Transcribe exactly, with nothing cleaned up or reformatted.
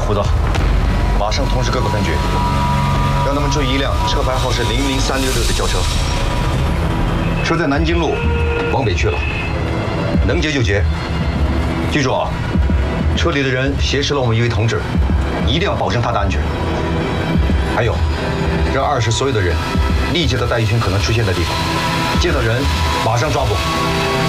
副总，马上通知各个分局，让他们追一辆车牌号是零零三六六的轿车，车在南京路往北去了，能劫就劫。记住啊，车里的人挟持了我们一位同志，一定要保证他的安全。还有，让二市所有的人立即的带一群可能出现的地方，见到人马上抓捕。